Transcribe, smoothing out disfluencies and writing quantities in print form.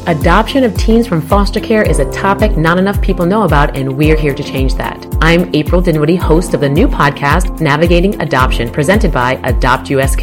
Adoption of teens from foster care is a topic not enough people know about, and we're here to change that. I'm April Dinwiddie, host of the new podcast, Navigating Adoption, presented by Adopt US Kids.